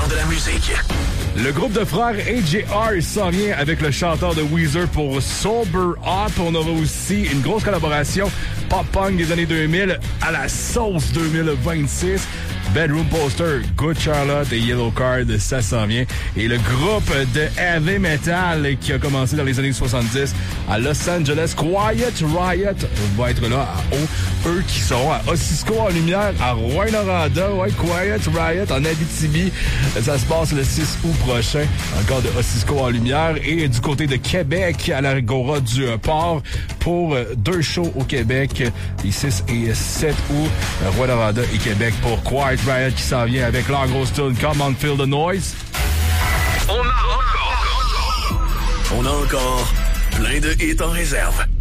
meilleur de la musique. Le groupe de frères AJR s'en vient avec le chanteur de Weezer pour Sober Up. On aura aussi une grosse collaboration pop-punk des années 2000 à la sauce 2026. Bedroom Poster, Good Charlotte et Yellow Card, ça s'en vient. Et le groupe de heavy metal qui a commencé dans les années 70 à Los Angeles, Quiet Riot, va être là à haut. Eux qui seront à Ossisco en Lumière, à Rouyn-Noranda, Quiet Riot en Abitibi. Ça se passe le 6 août prochain, encore de Ossisco en Lumière. Et du côté de Québec, à l'Agora du Port, pour 2 shows au Québec, les 6 et 7 août, Rouyn-Noranda et Québec pour Quiet Riot qui s'en vient avec leur grosse tune Come On Feel the Noise. On a encore plein de hits en réserve.